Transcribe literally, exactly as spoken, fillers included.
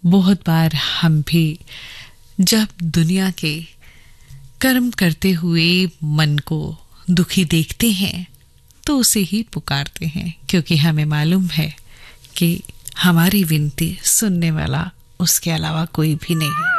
बहुत बार हम भी जब दुनिया के कर्म करते हुए मन को दुखी देखते हैं तो उसे ही पुकारते हैं, क्योंकि हमें मालूम है कि हमारी विनती सुनने वाला उसके अलावा कोई भी नहीं है।